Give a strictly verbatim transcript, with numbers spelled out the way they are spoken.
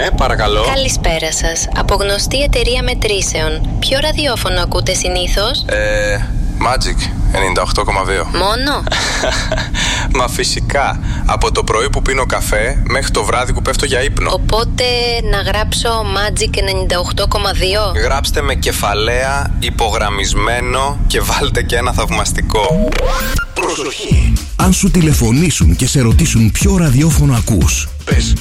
Ναι, παρακαλώ. Καλησπέρα σας. Από γνωστή εταιρεία μετρήσεων. Ποιο ραδιόφωνο ακούτε συνήθως? Ε, Magic ενενήντα οκτώ κόμμα δύο. Μόνο? Μα φυσικά. Από το πρωί που πίνω καφέ μέχρι το βράδυ που πέφτω για ύπνο. Οπότε να γράψω Magic ενενήντα οκτώ κόμμα δύο. Γράψτε με κεφαλαία, υπογραμμισμένο και βάλτε και ένα θαυμαστικό. Προσοχή! Αν σου τηλεφωνήσουν και σε ρωτήσουν ποιο ραδιόφωνο ακούς, πες